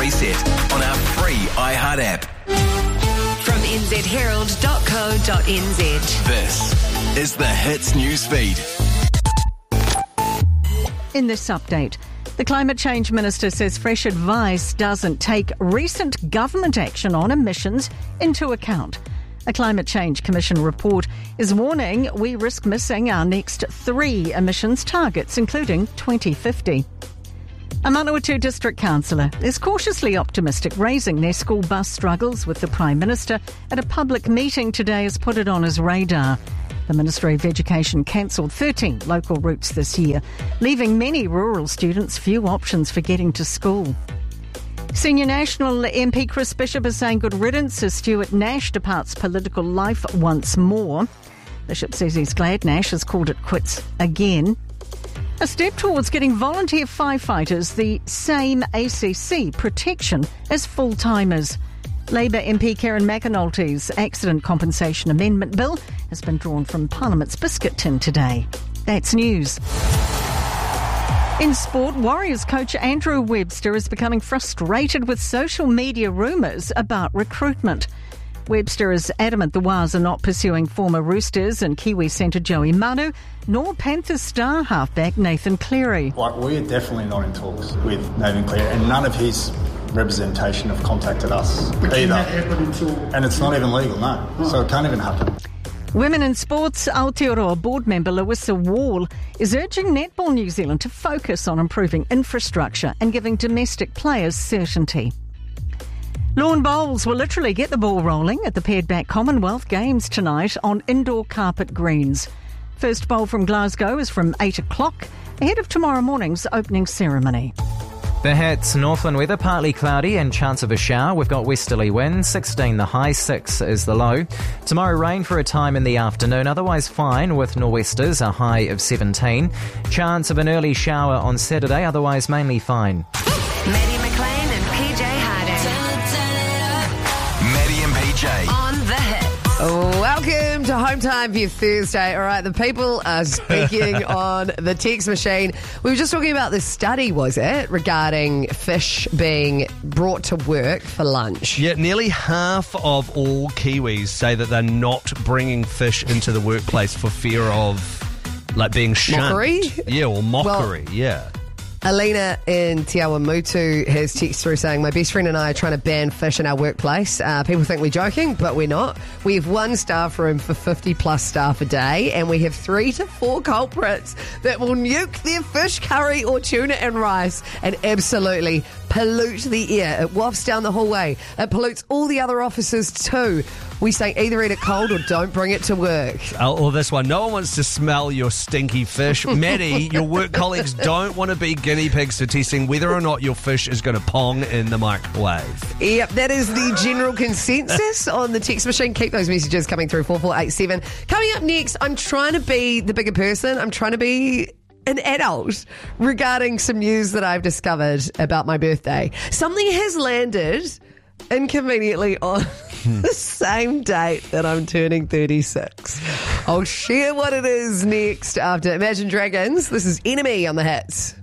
playset on our free iHeart app. From nzherald.co.nz. This is the Hits Newsfeed. In this update, the Climate Change Minister says fresh advice doesn't take recent government action on emissions into account. A Climate Change Commission report is warning we risk missing our next 3 emissions targets, including 2050. A Manawatu District Councillor is cautiously optimistic raising their school bus struggles with the Prime Minister at a public meeting today has put it on his radar. The Ministry of Education cancelled 13 local routes this year, leaving many rural students few options for getting to school. Senior National MP Chris Bishop is saying good riddance as Stuart Nash departs political life once more. Bishop says he's glad Nash has called it quits again. A step towards getting volunteer firefighters the same ACC protection as full-timers. Labour MP Karen McAnulty's Accident Compensation Amendment Bill has been drawn from Parliament's biscuit tin today. That's news. In sport, Warriors coach Andrew Webster is becoming frustrated with social media rumours about recruitment. Webster is adamant the Wars are not pursuing former Roosters and Kiwi centre Joey Manu, nor Panthers star halfback Nathan Cleary. We're definitely not in talks with Nathan Cleary, and none of his representation have contacted us either. And it's not even legal, no. So it can't even happen. Women in sports, Aotearoa board member Larissa Wall is urging Netball New Zealand to focus on improving infrastructure and giving domestic players certainty. Lawn bowls will literally get the ball rolling at the Paired Back Commonwealth Games tonight on indoor carpet greens. First bowl from Glasgow is from 8 o'clock, ahead of tomorrow morning's opening ceremony. The Hits, Northland weather, partly cloudy and chance of a shower. We've got westerly winds, 16 the high, 6 is the low. Tomorrow rain for a time in the afternoon, otherwise fine with nor'westers, a high of 17. Chance of an early shower on Saturday, otherwise mainly fine. Maddie McLean and PJ Harding. Maddie and PJ. On the Hits. Welcome to Home Time for your Thursday. All right, the people are speaking on the text machine. We were just talking about this study, was it, regarding fish being brought to work for lunch. Yeah, nearly half of all Kiwis say that they're not bringing fish into the workplace for fear of, like, being shunned. Mockery? Yeah, or mockery, yeah. Alina in Te Awamutu has texted through saying, my best friend and I are trying to ban fish in our workplace. People think we're joking, but we're not. We have one staff room for 50 plus staff a day, and we have 3 to 4 culprits that will nuke their fish curry or tuna and rice and absolutely pollute the air. It wafts down the hallway. It pollutes all the other offices too. We say either eat it cold or don't bring it to work. Or this one, no one wants to smell your stinky fish. Maddie, your work colleagues don't want to be guinea pigs for testing whether or not your fish is going to pong in the microwave. Yep, that is the general consensus on the text machine. Keep those messages coming through, 4487. Coming up next, I'm trying to be the bigger person. I'm trying to be an adult regarding some news that I've discovered about my birthday. Something has landed inconveniently on the same date that I'm turning 36. I'll share what it is next after Imagine Dragons. This is Enemy on the Hits.